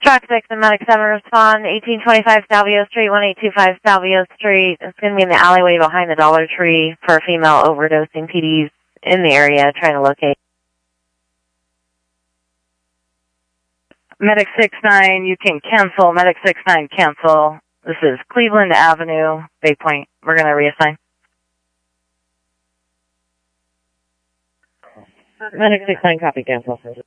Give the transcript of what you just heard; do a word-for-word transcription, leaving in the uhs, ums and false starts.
Track six and Medic seven respond, eighteen twenty-five Salvio Street, one eight two five Salvio Street. It's going to be in the alleyway behind the Dollar Tree for a female overdosing. P D's in the area trying to locate. Medic six nine, you can cancel. Medic six nine, cancel. This is Cleveland Avenue, Bay Point. We're going to reassign. Medic six nine, copy, cancel.